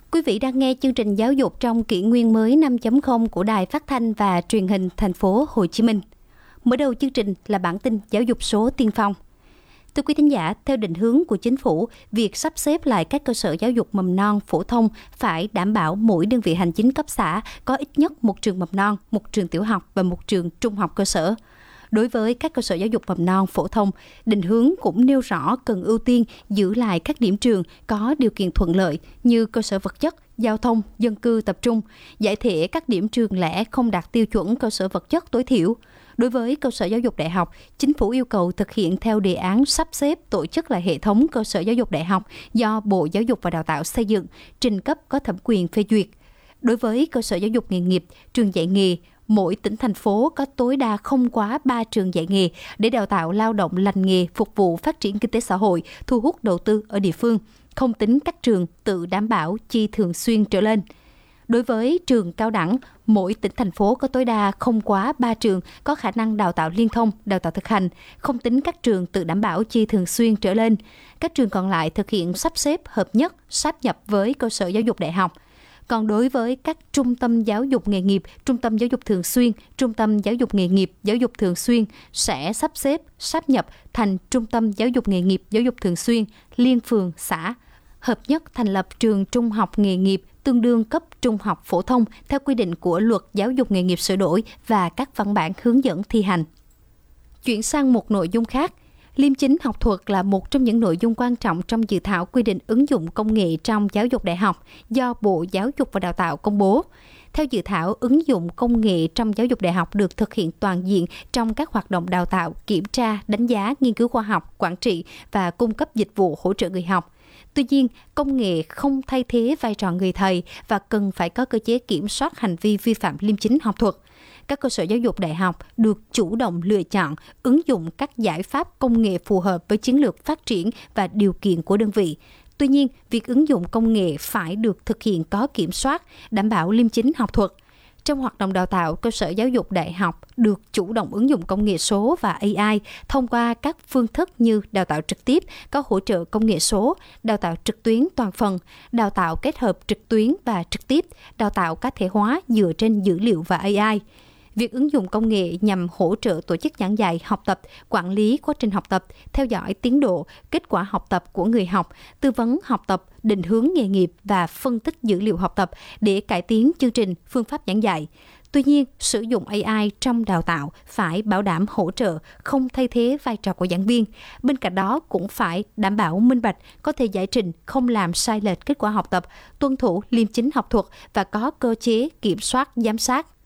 Quý vị đang nghe chương trình giáo dục trong kỷ nguyên mới 5.0 của Đài Phát thanh và Truyền hình thành phố Hồ Chí Minh. Mở đầu chương trình là bản tin giáo dục số tiên phong. Thưa quý thính giả, theo định hướng của Chính phủ, việc sắp xếp lại các cơ sở giáo dục mầm non phổ thông phải đảm bảo mỗi đơn vị hành chính cấp xã có ít nhất một trường mầm non, một trường tiểu học và một trường trung học cơ sở. Đối với các cơ sở giáo dục mầm non phổ thông, định hướng cũng nêu rõ cần ưu tiên giữ lại các điểm trường có điều kiện thuận lợi như cơ sở vật chất, giao thông, dân cư tập trung, giải thể các điểm trường lẻ không đạt tiêu chuẩn cơ sở vật chất tối thiểu. Đối với cơ sở giáo dục đại học, Chính phủ yêu cầu thực hiện theo đề án sắp xếp tổ chức lại hệ thống cơ sở giáo dục đại học do Bộ Giáo dục và Đào tạo xây dựng, trình cấp có thẩm quyền phê duyệt. Đối với cơ sở giáo dục nghề nghiệp, trường dạy nghề, mỗi tỉnh, thành phố có tối đa không quá 3 trường dạy nghề để đào tạo lao động lành nghề phục vụ phát triển kinh tế xã hội, thu hút đầu tư ở địa phương, không tính các trường tự đảm bảo chi thường xuyên trở lên. Đối với trường cao đẳng, mỗi tỉnh, thành phố có tối đa không quá 3 trường có khả năng đào tạo liên thông, đào tạo thực hành, không tính các trường tự đảm bảo chi thường xuyên trở lên. Các trường còn lại thực hiện sắp xếp hợp nhất, sáp nhập với cơ sở giáo dục đại học. Còn đối với các trung tâm giáo dục nghề nghiệp, trung tâm giáo dục thường xuyên, trung tâm giáo dục nghề nghiệp, giáo dục thường xuyên sẽ sắp xếp, sáp nhập thành trung tâm giáo dục nghề nghiệp, giáo dục thường xuyên, liên phường, xã. Hợp nhất thành lập trường trung học nghề nghiệp tương đương cấp trung học phổ thông theo quy định của Luật Giáo dục nghề nghiệp sửa đổi và các văn bản hướng dẫn thi hành. Chuyển sang một nội dung khác. Liêm chính học thuật là một trong những nội dung quan trọng trong dự thảo quy định ứng dụng công nghệ trong giáo dục đại học do Bộ Giáo dục và Đào tạo công bố. Theo dự thảo, ứng dụng công nghệ trong giáo dục đại học được thực hiện toàn diện trong các hoạt động đào tạo, kiểm tra, đánh giá, nghiên cứu khoa học, quản trị và cung cấp dịch vụ hỗ trợ người học. Tuy nhiên, công nghệ không thay thế vai trò người thầy và cần phải có cơ chế kiểm soát hành vi vi phạm liêm chính học thuật. Các cơ sở giáo dục đại học được chủ động lựa chọn, ứng dụng các giải pháp công nghệ phù hợp với chiến lược phát triển và điều kiện của đơn vị. Tuy nhiên, việc ứng dụng công nghệ phải được thực hiện có kiểm soát, đảm bảo liêm chính học thuật. Trong hoạt động đào tạo, cơ sở giáo dục đại học được chủ động ứng dụng công nghệ số và AI thông qua các phương thức như đào tạo trực tiếp, có hỗ trợ công nghệ số, đào tạo trực tuyến toàn phần, đào tạo kết hợp trực tuyến và trực tiếp, đào tạo cá thể hóa dựa trên dữ liệu và AI. Việc ứng dụng công nghệ nhằm hỗ trợ tổ chức giảng dạy, học tập, quản lý quá trình học tập, theo dõi tiến độ, kết quả học tập của người học, tư vấn học tập, định hướng nghề nghiệp và phân tích dữ liệu học tập để cải tiến chương trình, phương pháp giảng dạy. Tuy nhiên, sử dụng AI trong đào tạo phải bảo đảm hỗ trợ, không thay thế vai trò của giảng viên. Bên cạnh đó cũng phải đảm bảo minh bạch, có thể giải trình, không làm sai lệch kết quả học tập, tuân thủ liêm chính học thuật và có cơ chế kiểm soát, giám sát.